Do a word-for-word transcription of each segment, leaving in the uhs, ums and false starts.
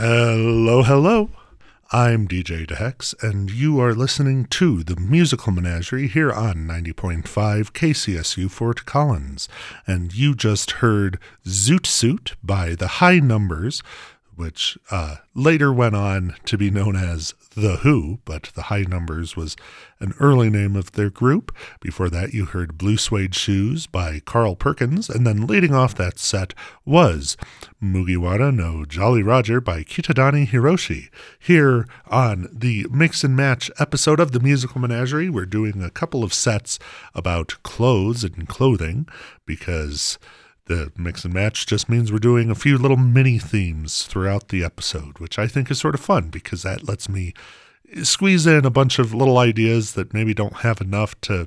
Hello, hello. I'm D J DeHex, and you are listening to the Musical Menagerie here on ninety point five K C S U Fort Collins. And you just heard Zoot Suit by The High Numbers, which uh, later went on to be known as The Who, but The High Numbers was an early name of their group. Before that, you heard Blue Suede Shoes by Carl Perkins, and then leading off that set was Mugiwara no Jolly Roger by Kitadani Hiroshi. Here on the Mix and Match episode of the Musical Menagerie, we're doing a couple of sets about clothes and clothing, because the Mix and Match just means we're doing a few little mini themes throughout the episode, which I think is sort of fun because that lets me squeeze in a bunch of little ideas that maybe don't have enough to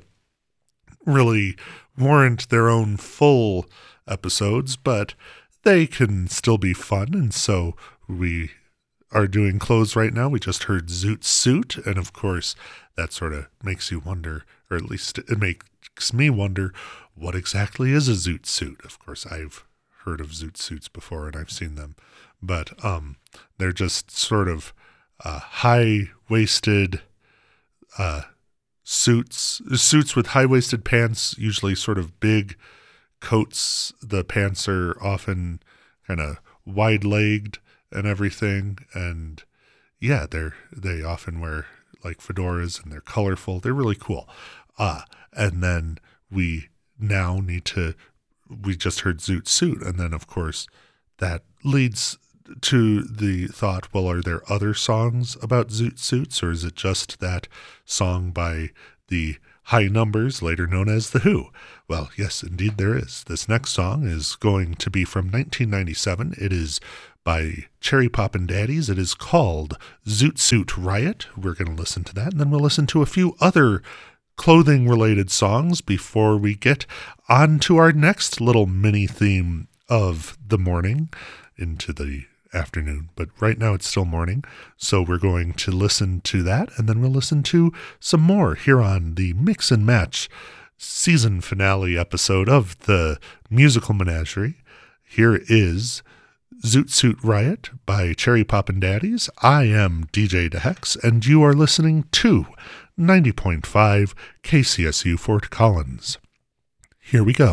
really warrant their own full episodes, but they can still be fun. And so we are doing clothes right now. We just heard Zoot Suit, and of course that sort of makes you wonder, or at least it makes me wonder, what exactly is a zoot suit? Of course, I've heard of zoot suits before and I've seen them, but um, they're just sort of uh, high-waisted uh, suits, suits with high-waisted pants, usually sort of big coats. The pants are often kind of wide-legged and everything, and yeah, they're they often wear like fedoras and they're colorful. They're really cool. Uh, and then we now need to, we just heard Zoot Suit, and then of course that leads to the thought, well, are there other songs about Zoot Suits, or is it just that song by the High Numbers, later known as The Who? Well, yes, indeed there is. This next song is going to be from nineteen ninety-seven. It is by Cherry Poppin' Daddies. It is called Zoot Suit Riot. We're going to listen to that, and then we'll listen to a few other clothing-related songs before we get on to our next little mini theme of the morning into the afternoon. But right now it's still morning, so we're going to listen to that, and then we'll listen to some more here on the Mix and Match season finale episode of the Musical Menagerie. Here is Zoot Suit Riot by Cherry Poppin' Daddies. I am D J DeHex, and you are listening to ninety point five K C S U Fort Collins. Here we go.